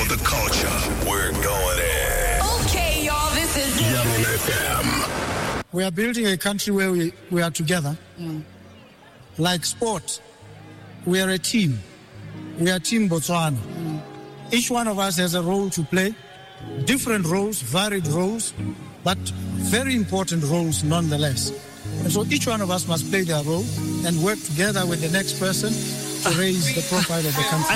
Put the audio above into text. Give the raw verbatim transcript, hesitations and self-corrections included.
of the culture. We're going in. Okay, y'all, this is Young F M. We are building a country where we, we are together. Mm. Like sport, we are a team. We are Team Botswana. Mm. Each one of us has a role to play, different roles, varied roles, but very important roles nonetheless. And so each one of us must play their role and work together with the next person to raise the profile of the country.